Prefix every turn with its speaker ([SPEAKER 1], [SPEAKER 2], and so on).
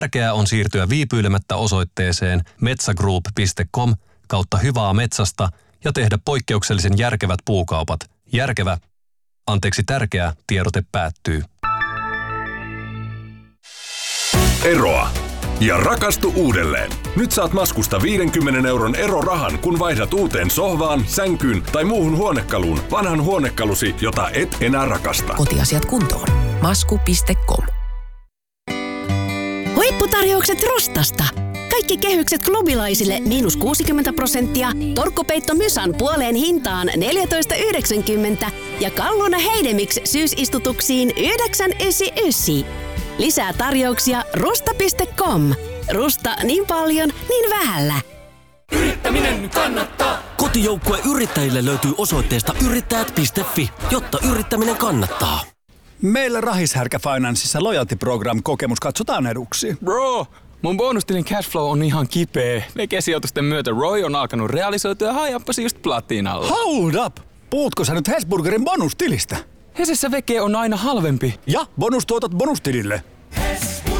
[SPEAKER 1] Tärkeää on siirtyä viipyilemättä osoitteeseen metsagroup.com/hyvää metsästä ja tehdä poikkeuksellisen järkevät puukaupat. Tärkeä tiedote päättyy.
[SPEAKER 2] Eroa ja rakastu uudelleen. Nyt saat Maskusta 50 € erorahan, kun vaihdat uuteen sohvaan, sänkyyn tai muuhun huonekaluun vanhan huonekalusi, jota et enää rakasta.
[SPEAKER 3] Kotiasiat kuntoon. Masku.com.
[SPEAKER 4] Huipputarjoukset Rustasta. Kaikki kehykset klubilaisille -60%, torkkupeitto Mysan puoleen hintaan 14,90 ja Kalluna Heidemix syysistutuksiin 9,99. Lisää tarjouksia rusta.com. Rusta niin paljon, niin vähällä.
[SPEAKER 5] Yrittäminen kannattaa!
[SPEAKER 6] Kotijoukkue yrittäjille löytyy osoitteesta yrittäjät.fi, jotta yrittäminen kannattaa.
[SPEAKER 7] Meillä Rahishärkä Financeissa Loyalty Program-kokemus katsotaan eduksi.
[SPEAKER 5] Bro, mun bonustilin cashflow on ihan kipeä. Veke-sijoitusten myötä ROI on alkanut realisoitua ja hajappasi just platinalla.
[SPEAKER 7] Hold up! Puhutko sä nyt Hesburgerin bonustilistä?
[SPEAKER 5] Hesessä veke on aina halvempi.
[SPEAKER 7] Ja bonustuotot bonustilille.